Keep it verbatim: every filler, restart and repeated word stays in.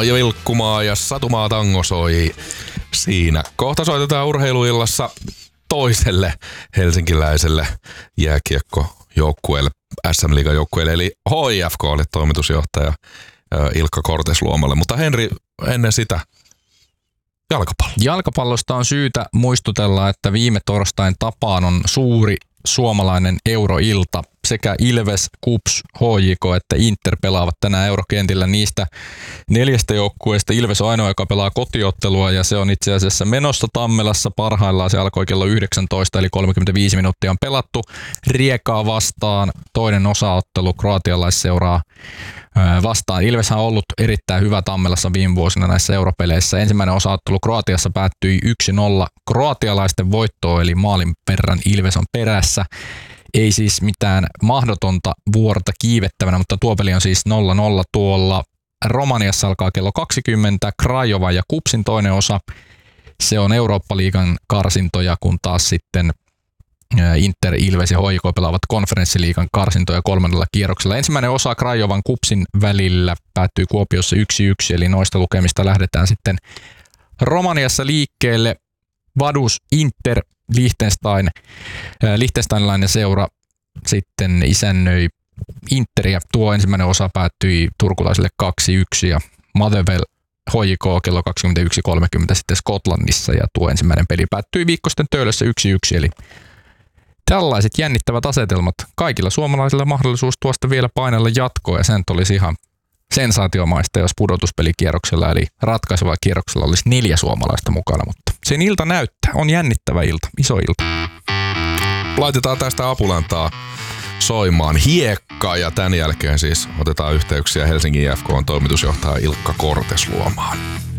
Maija Vilkkumaa ja Satumaa Tango soi siinä. Kohta soitetaan urheiluillassa toiselle helsinkiläiselle jääkiekkojoukkueelle, S M-liigan joukkueelle, eli H I F K:lle toimitusjohtaja Ilkka Kortesluomalle. Mutta Henri, ennen sitä jalkapallo. Jalkapallosta on syytä muistutella, että viime torstain tapaan on suuri suomalainen euroilta. Sekä Ilves, KuPS, H J K että Inter pelaavat tänään eurokentillä. Niistä neljästä joukkueesta Ilves on ainoa, joka pelaa kotiottelua, ja se on itse asiassa menossa Tammelassa parhaillaan. Se alkoi kello yhdeksäntoista, eli kolmekymmentäviisi minuuttia on pelattu Riekaa vastaan. Toinen osaottelu kroatialaisseuraa vastaan. Ilves on ollut erittäin hyvä Tammelassa viime vuosina näissä europeleissä. Ensimmäinen osaottelu Kroatiassa päättyi yksi nolla kroatialaisten voittoon, eli maalin verran Ilves on perässä. Ei siis mitään mahdotonta vuorta kiivettävänä, mutta tuo peli on siis nolla nolla tuolla. Romaniassa alkaa kello kaksikymmentä, Craiova ja KuPSin toinen osa. Se on Eurooppa-liigan karsintoja, kun taas sitten Inter, Ilves ja H J K pelaavat konferenssiliigan karsintoja kolmannella kierroksella. Ensimmäinen osa Craiovan KuPSin välillä päättyy Kuopiossa yksi yksi, eli noista lukemista lähdetään sitten Romaniassa liikkeelle. Vaduz, Inter, Liechtenstein, Liechtensteinilainen seura sitten isännöi Interia. Tuo ensimmäinen osa päättyi turkulaisille kaksi yksi ja Motherwell H J K kello kaksikymmentäyksi kolmekymmentä sitten Skotlannissa, ja tuo ensimmäinen peli päättyi Viikkosten Töölössä yksi yksi, eli tällaiset jännittävät asetelmat. Kaikilla suomalaisilla mahdollisuus tuosta vielä painella jatkoa, ja sen olisi ihan sensaatiomaista, jos pudotuspelikierroksella eli ratkaisevalla kierroksella olisi neljä suomalaista mukana, mutta sen ilta näyttää. On jännittävä ilta, iso ilta. Laitetaan tästä apulantaa soimaan hiekka, ja tämän jälkeen siis otetaan yhteyksiä Helsingin I F K:n toimitusjohtaja Ilkka Kortesluomaan.